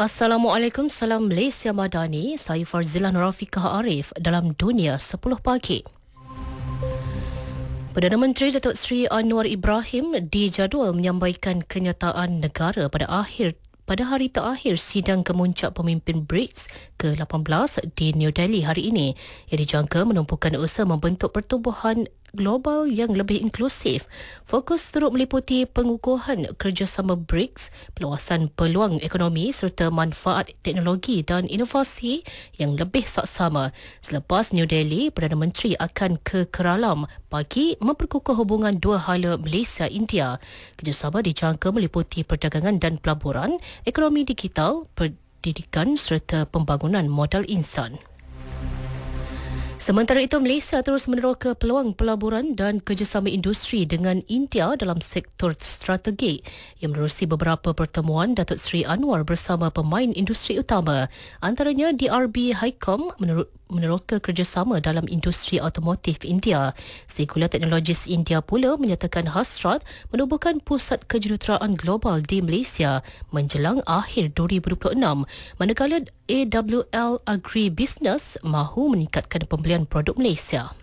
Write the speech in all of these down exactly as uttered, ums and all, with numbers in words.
Assalamualaikum, salam Malaysia Madani. Saya Farzilah Nurafiqah Arif dalam Dunia sepuluh Pagi. Perdana Menteri Datuk Seri Anwar Ibrahim dijadual menyampaikan kenyataan negara pada akhir pada hari terakhir sidang kemuncak pemimpin BRICS ke lapan belas di New Delhi hari ini, yang dijangka menumpukan usaha membentuk pertumbuhan global yang lebih inklusif. Fokus turut meliputi pengukuhan kerjasama BRICS, peluasan peluang ekonomi serta manfaat teknologi dan inovasi yang lebih saksama. Selepas New Delhi, Perdana Menteri akan ke Kuala bagi memperkukuh hubungan dua hala Malaysia-India. Kerjasama dijangka meliputi perdagangan dan pelaburan, ekonomi digital, pendidikan serta pembangunan modal insan. Sementara itu, Malaysia terus meneroka peluang pelaburan dan kerjasama industri dengan India dalam sektor strategik, yang menerusi beberapa pertemuan Datuk Seri Anwar bersama pemain industri utama. Antaranya D R B Highcom meneroka kerjasama dalam industri automotif India. Sekular Teknologis India pula menyatakan hasrat menubuhkan pusat kejuruteraan global di Malaysia menjelang akhir dua ribu dua puluh enam, manakala A W L Agribusiness mahu meningkatkan pembelian produk Malaysia.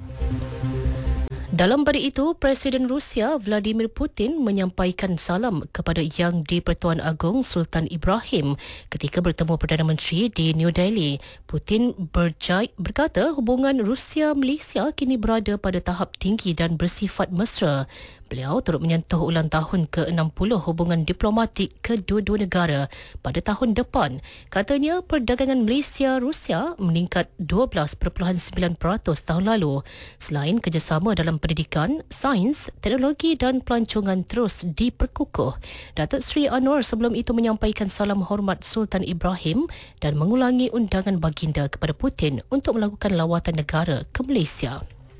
Dalam pada itu, Presiden Rusia Vladimir Putin menyampaikan salam kepada Yang di-Pertuan Agong Sultan Ibrahim ketika bertemu Perdana Menteri di New Delhi. Putin berjai, berkata hubungan Rusia-Malaysia kini berada pada tahap tinggi dan bersifat mesra. Beliau turut menyentuh ulang tahun ke enam puluh hubungan diplomatik kedua-dua negara pada tahun depan. Katanya perdagangan Malaysia-Rusia meningkat dua belas perpuluhan sembilan peratus tahun lalu. Selain kerjasama dalam pendidikan, sains, teknologi dan pelancongan terus diperkukuh. Datuk Seri Anwar sebelum itu menyampaikan salam hormat Sultan Ibrahim dan mengulangi undangan baginda kepada Putin untuk melakukan lawatan negara ke Malaysia.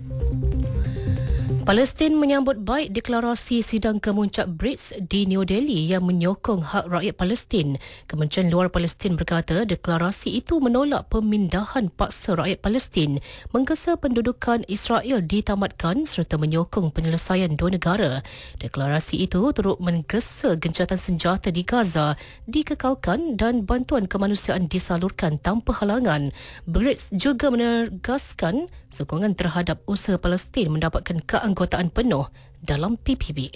Palestin menyambut baik deklarasi sidang kemuncak BRICS di New Delhi yang menyokong hak rakyat Palestin. Kementerian Luar Palestin berkata deklarasi itu menolak pemindahan paksa rakyat Palestin, menggesa pendudukan Israel ditamatkan serta menyokong penyelesaian dua negara. Deklarasi itu turut menggesa gencatan senjata di Gaza dikekalkan dan bantuan kemanusiaan disalurkan tanpa halangan. BRICS juga menegaskan sokongan terhadap usaha Palestin mendapatkan keanggotaan penuh dalam P P B.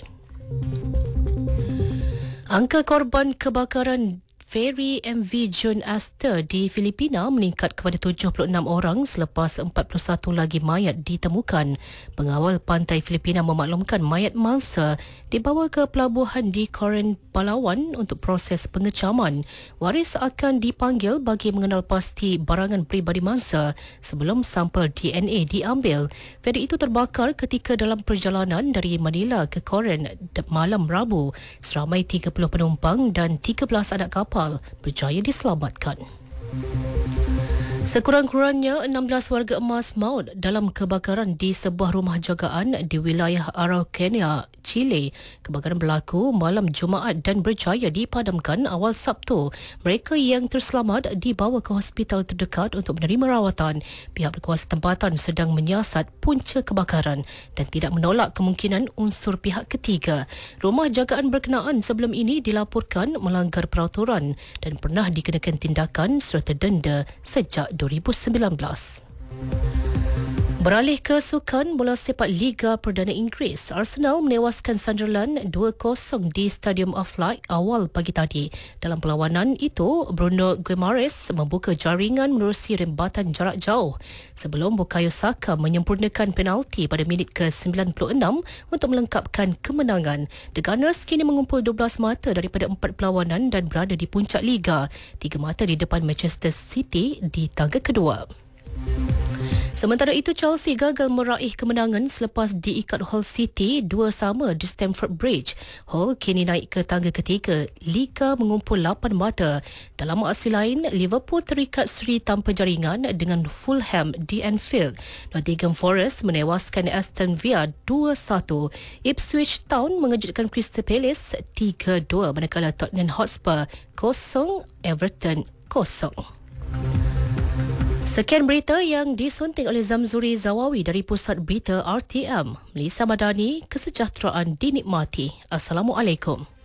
Angka korban kebakaran feri M V June Aster di Filipina meningkat kepada tujuh puluh enam orang selepas empat puluh satu lagi mayat ditemukan. Pengawal pantai Filipina memaklumkan mayat mangsa dibawa ke pelabuhan di Coron, Palawan untuk proses pengecaman. Waris akan dipanggil bagi mengenal pasti barangan peribadi mangsa sebelum sampel D N A diambil. Feri itu terbakar ketika dalam perjalanan dari Manila ke Coron malam Rabu. Seramai tiga puluh penumpang dan tiga belas anak kapal berjaya diselamatkan. Sekurang-kurangnya enam belas warga emas maut dalam kebakaran di sebuah rumah jagaan di wilayah Araucania, Chile. Kebakaran berlaku malam Jumaat dan berjaya dipadamkan awal Sabtu. Mereka yang terselamat dibawa ke hospital terdekat untuk menerima rawatan. Pihak berkuasa tempatan sedang menyiasat punca kebakaran dan tidak menolak kemungkinan unsur pihak ketiga. Rumah jagaan berkenaan sebelum ini dilaporkan melanggar peraturan dan pernah dikenakan tindakan serta denda sejak dua ribu sembilan belas. Beralih ke sukan bola sepak Liga Perdana Inggeris, Arsenal menewaskan Sunderland dua kosong di Stadium of Light awal pagi tadi. Dalam perlawanan itu, Bruno Guimaraes membuka jaringan menerusi rembatan jarak jauh sebelum Bukayo Saka menyempurnakan penalti pada minit ke sembilan puluh enam untuk melengkapkan kemenangan. The Gunners kini mengumpul dua belas mata daripada empat perlawanan dan berada di puncak Liga, tiga mata di depan Manchester City di tangga kedua. Sementara itu, Chelsea gagal meraih kemenangan selepas diikat Hull City dua sama di Stamford Bridge. Hull kini naik ke tangga ketiga. Liga mengumpul lapan mata. Dalam aksi lain, Liverpool terikat seri tanpa jaringan dengan Fulham di Anfield. Nottingham Forest menewaskan Aston Villa dua satu. Ipswich Town mengejutkan Crystal Palace tiga dua, manakala Tottenham Hotspur kosong, Everton kosong. Sekian berita yang disunting oleh Zamzuri Zawawi dari Pusat Berita R T M. Malaysia Madani, kesejahteraan dinikmati. Assalamualaikum.